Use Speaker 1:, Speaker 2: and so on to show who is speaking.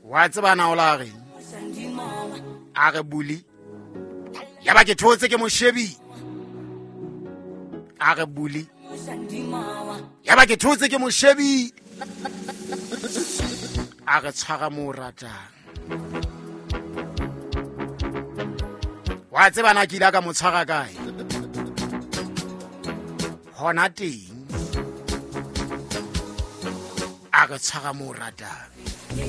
Speaker 1: wa tsebana o la reng a re buli ya ba ke thotse ke moshebi a re buli ya ba ke thotse ke moshebi a re tshwara mo ratang wa tsebana ke ila ka mo tshwara kae hona teng a re tshwara mo ratang